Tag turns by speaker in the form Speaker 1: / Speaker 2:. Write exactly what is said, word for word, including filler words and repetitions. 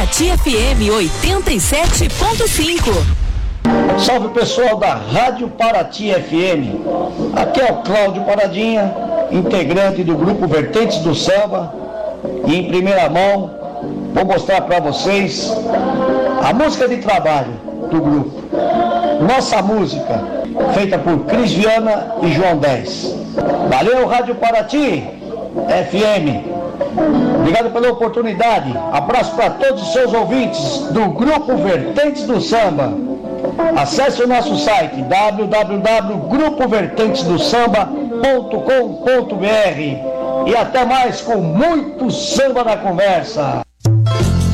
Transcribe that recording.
Speaker 1: Paraty F M oitenta e sete ponto cinco.
Speaker 2: Salve pessoal da Rádio Paraty F M, aqui é o Cláudio Paradinha, integrante do grupo Vertentes do Samba, e em primeira mão vou mostrar para vocês a música de trabalho do grupo. Nossa música, feita por Cris Viana e João dez. Valeu, Rádio Paraty F M. Obrigado pela oportunidade. Abraço para todos os seus ouvintes do grupo Vertentes do Samba. Acesse o nosso site w w w ponto grupo vertentes do samba ponto com ponto b r e até mais com muito samba na conversa.